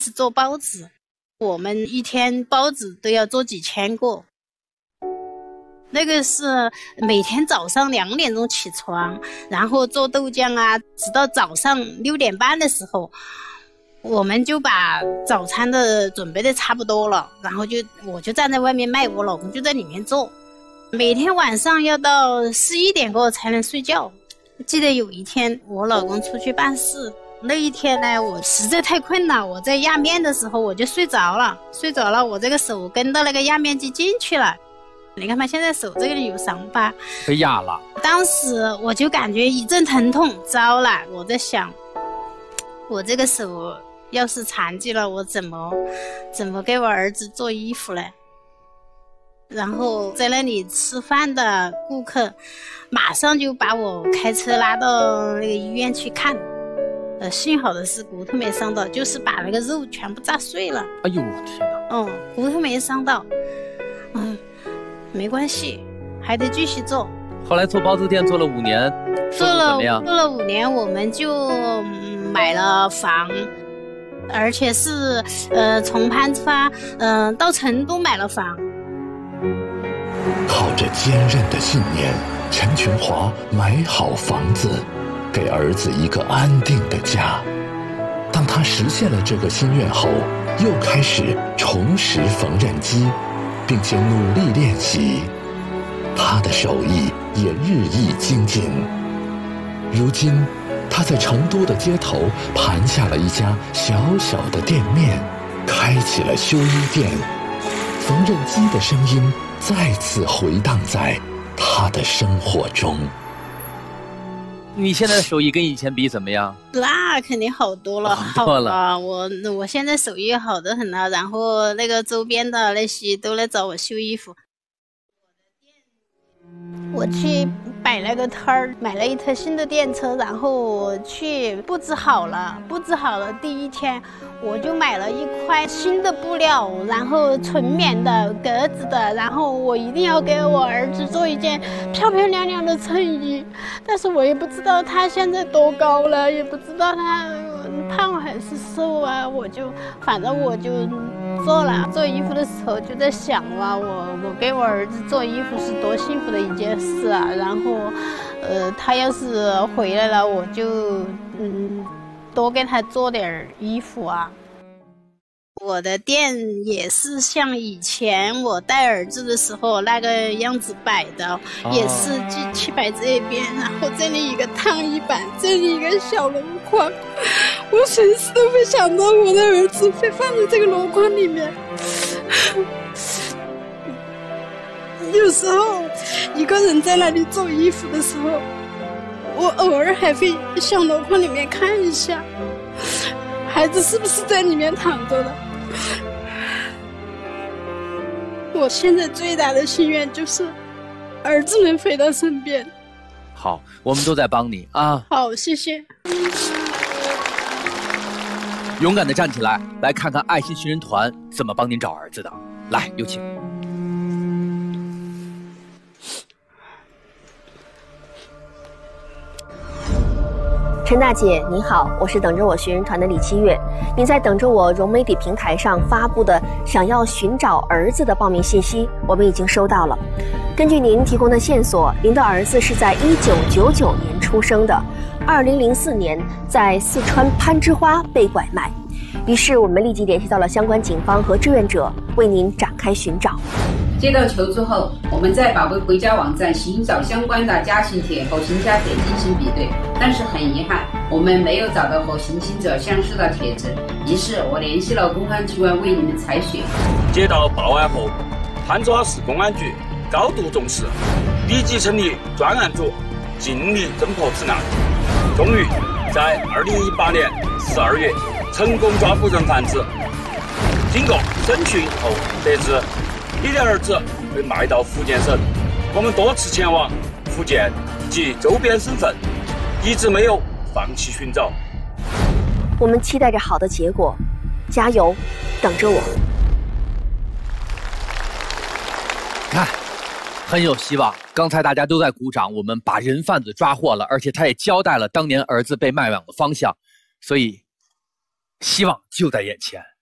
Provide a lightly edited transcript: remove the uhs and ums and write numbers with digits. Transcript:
是做包子，我们一天包子都要做几千个。那个是每天早上2点钟起床，然后做豆浆啊，直到早上6点半的时候，我们就把早餐的准备的差不多了，然后我就站在外面卖，我老公就在里面做。每天晚上要到11点过才能睡觉。记得有一天我老公出去办事，那一天呢，我实在太困了，我在压面的时候我就睡着了，我这个手跟到那个压面机进去了。你看嘛，现在手这里有伤疤， 被压了。 当时我就感觉一阵疼痛，糟了，我在想，我这个手要是残疾了，我怎么给我儿子做衣服呢？然后在那里吃饭的顾客马上就把我开车拉到那个医院去看。幸好的是骨头没伤到，就是把那个肉全部炸碎了。 哎呦天哪！ 骨头没伤到，没关系，还得继续做。 后来做包子店做了5年， 做了5年，我们就买了房，而且是从攀发到成都买了房。 靠着坚韧的信念，陈群华买好房子，给儿子一个安定的家。当他实现了这个心愿后，又开始重拾缝纫机，并且努力练习，他的手艺也日益精进。如今，他在成都的街头盘下了一家小小的店面，开启了修衣店。缝纫机的声音再次回荡在他的生活中。 你现在的手艺跟以前比怎么样？ 那肯定好多了，好了。我现在手艺好得很了，然后那个周边的那些都来找我修衣服。我去摆那个摊儿，买了一台新的电车，然后去布置好了第一天，我就买了一块新的布料，然后纯棉的格子的，然后我一定要给我儿子做一件漂漂亮亮的衬衣。但是我也不知道他现在多高了，也不知道他胖还是瘦啊，反正我就做了。做衣服的时候就在想啊，我给我儿子做衣服是多幸福的一件事啊。然后他要是回来了，我就多给他做点衣服啊。我的店也是像以前我带儿子的时候那个样子摆的，也是机器摆这边，然后这里一个烫衣板，这里一个小箩筐。我随时都会想到我的儿子会放在这个箩筐里面。有时候一个人在那里做衣服的时候，我偶尔还会向箩筐里面看一下，孩子是不是在里面躺着的。我现在最大的心愿就是儿子能回到身边。 好，我们都在帮你啊。 好，谢谢。 勇敢的站起来，来看看爱心寻人团怎么帮您找儿子的。来，有请。 陈大姐您好，我是等着我寻人团的李七月。您在等着我融媒体平台上发布的想要寻找儿子的报名信息，我们已经收到了。根据您提供的线索，您的儿子是在1999年出生的，2004年在四川攀枝花被拐卖。于是我们立即联系到了相关警方和志愿者，为您展开寻找。 接到求助后，我们在宝贝回家网站寻找相关的家庭帖和行家帖进行比对，但是很遗憾，我们没有找到和行刑者相似的帖子。于是我联系了公安机关为你们采血。 接到报案后，攀枝花市公安局高度重视，立即成立专案组，尽力侦破此案。终于在2018年12月成功抓捕人贩子。经过审讯后得知，你的儿子被卖到福建省，我们多次前往福建及周边省份，一直没有放弃寻找。 我们期待着好的结果，加油，等着我。 看，很有希望。刚才大家都在鼓掌，我们把人贩子抓获了，而且他也交代了当年儿子被卖往的方向，所以希望就在眼前。